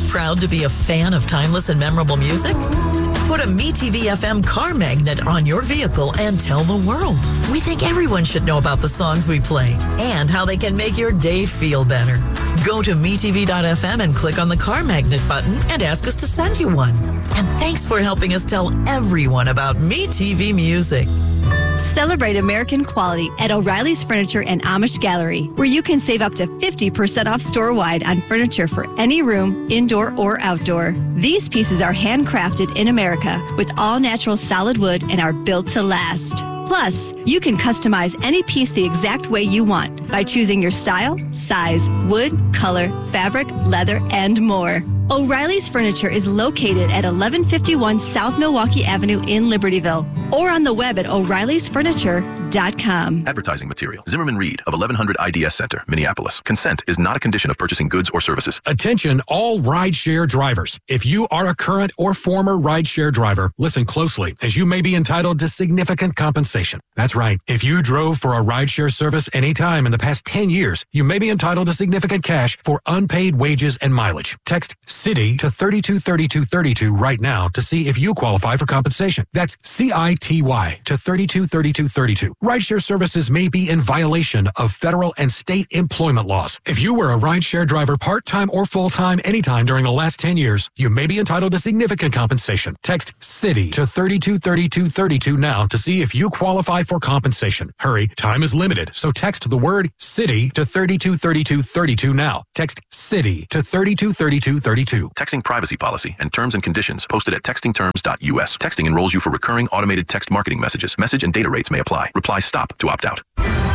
Proud to be a fan of timeless and memorable music? Put a MeTV FM car magnet on your vehicle and tell the world. We think everyone should know about the songs we play and how they can make your day feel better. Go to MeTV.fm and click on the car magnet button and ask us to send you one. And thanks for helping us tell everyone about MeTV music. Celebrate American quality at O'Reilly's Furniture and Amish Gallery, where you can save up to 50% off store-wide on furniture for any room, indoor or outdoor. These pieces are handcrafted in America with all-natural solid wood and are built to last. Plus, you can customize any piece the exact way you want by choosing your style, size, wood, color, fabric, leather, and more. O'Reilly's Furniture is located at 1151 South Milwaukee Avenue in Libertyville or on the web at o'reillysfurniture.com. Advertising material. Zimmerman Reed of 1100 IDS Center, Minneapolis. Consent is not a condition of purchasing goods or services. Attention all rideshare drivers. If you are a current or former rideshare driver, listen closely as you may be entitled to significant compensation. That's right. If you drove for a rideshare service any time in the past 10 years, you may be entitled to significant cash for unpaid wages and mileage. Text CITY to 323232 right now to see if you qualify for compensation. That's CITY to 323232. Rideshare services may be in violation of federal and state employment laws. If you were a rideshare driver part-time or full-time anytime during the last 10 years, you may be entitled to significant compensation. Text CITY to 323232 now to see if you qualify for compensation. Hurry, time is limited, so text the word CITY to 323232 now. Text CITY to 323232. Texting privacy policy and terms and conditions posted at textingterms.us. Texting enrolls you for recurring automated text marketing messages. Message and data rates may apply. Reply STOP to opt out.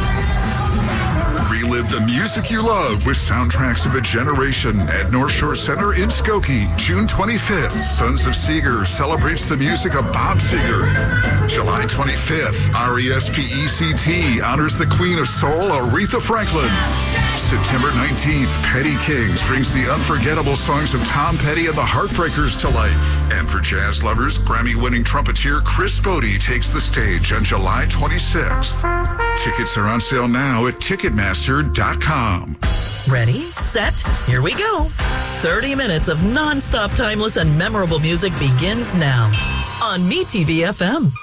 Relive the music you love with Soundtracks of a Generation at North Shore Center in Skokie. June 25th, Sons of Seeger celebrates the music of Bob Seger. July 25th, RESPECT honors the Queen of Soul, Aretha Franklin. September 19th, Petty Kings brings the unforgettable songs of Tom Petty and the Heartbreakers to life. And for jazz lovers, Grammy-winning trumpeter Chris Bode takes the stage on July 26th. Tickets are on sale now at Ticketmaster.com. Ready, set, here we go. 30 minutes of non-stop timeless and memorable music begins now on MeTV FM.